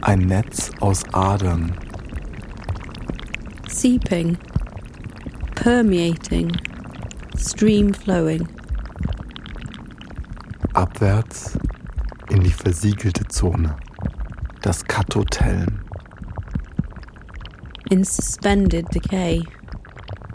Ein Netz aus Adern. Seeping, permeating, stream flowing. Abwärts in die versiegelte Zone. Das Kathotelm. In suspended decay.